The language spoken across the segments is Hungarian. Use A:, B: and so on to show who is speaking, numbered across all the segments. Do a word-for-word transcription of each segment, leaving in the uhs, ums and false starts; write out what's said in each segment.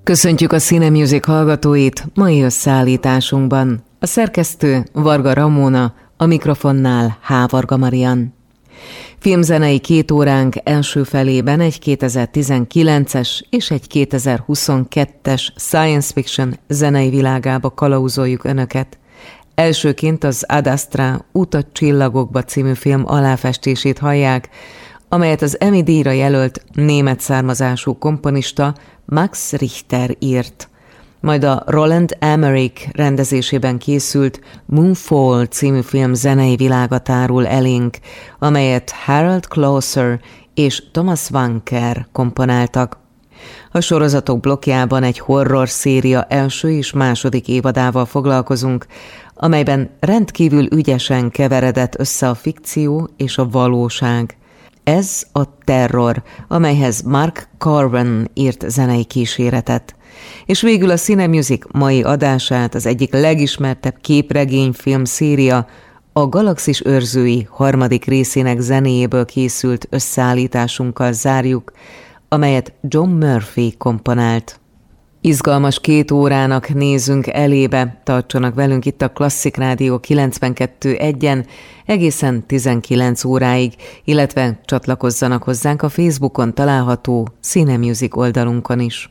A: Köszöntjük a Cine Music hallgatóit mai összeállításunkban. A szerkesztő Varga Ramóna, a mikrofonnál H. Varga Marian. Filmzenei két óránk első felében egy kétezer-tizenkilences és egy kétezer-huszonkettes science fiction zenei világába kalauzoljuk Önöket. Elsőként az Ad Astra Út a csillagokba című film aláfestését hallják, amelyet az Emmy-díjra jelölt német származású komponista Max Richter írt. Majd a Roland Emmerich rendezésében készült Moonfall című film zenei világa tárul elénk, amelyet Harold Closer és Thomas Wanker komponáltak. A sorozatok blokkjában egy horror széria első és második évadával foglalkozunk, amelyben rendkívül ügyesen keveredett össze a fikció és a valóság. Ez a Terror, amelyhez Mark Carven írt zenei kíséretet. És végül a Cine Music mai adását az egyik legismertebb képregényfilm széria, a Galaxis őrzői harmadik részének zenéjéből készült összeállításunkkal zárjuk, amelyet John Murphy komponált. Izgalmas két órának nézünk elébe, tartsanak velünk itt a Klasszik Rádió kilencvenkettő egyen egészen tizenkilenc óráig, illetve csatlakozzanak hozzánk a Facebookon található Cine Music oldalunkon is.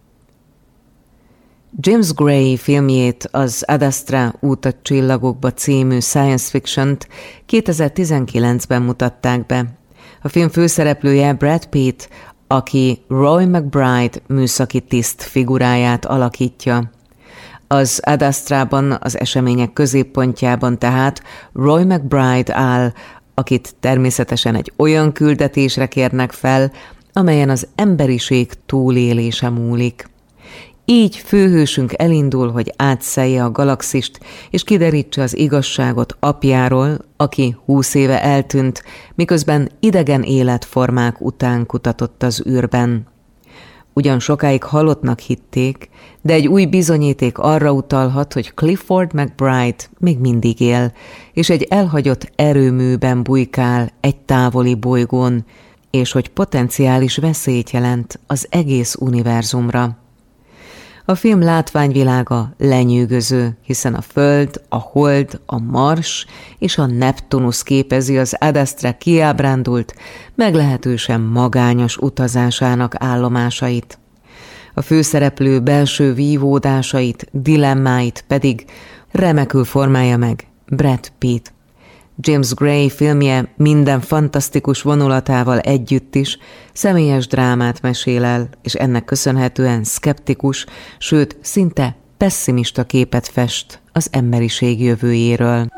A: James Gray filmjét, az Ad Astra Út a csillagokba című science fiction-t kétezer-tizenkilencben mutatták be. A film főszereplője Brad Pitt, aki Roy McBride műszaki tiszt figuráját alakítja. Az Ad Astrában az események középpontjában tehát Roy McBride áll, akit természetesen egy olyan küldetésre kérnek fel, amelyen az emberiség túlélése múlik. Így főhősünk elindul, hogy átszelje a galaxist, és kiderítse az igazságot apjáról, aki húsz éve eltűnt, miközben idegen életformák után kutatott az űrben. Ugyan sokáig halottnak hitték, de egy új bizonyíték arra utalhat, hogy Clifford McBride még mindig él, és egy elhagyott erőműben bujkál egy távoli bolygón, és hogy potenciális veszélyt jelent az egész univerzumra. A film látványvilága lenyűgöző, hiszen a Föld, a Hold, a Mars és a Neptunusz képezi az Ad Astra kiábrándult, meglehetősen magányos utazásának állomásait. A főszereplő belső vívódásait, dilemmáit pedig remekül formálja meg Brad Pitt. James Gray filmje minden fantasztikus vonulatával együtt is személyes drámát mesél el, és ennek köszönhetően szkeptikus, sőt szinte pesszimista képet fest az emberiség jövőjéről.